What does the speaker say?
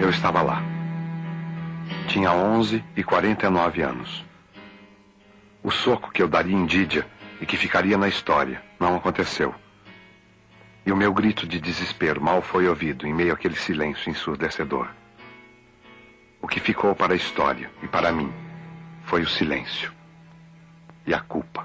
Eu estava lá. Tinha 11 e 49 anos. O soco que eu daria em Didia e que ficaria na história não aconteceu. E o meu grito de desespero mal foi ouvido em meio àquele silêncio ensurdecedor. O que ficou para a história e para mim foi o silêncio e a culpa.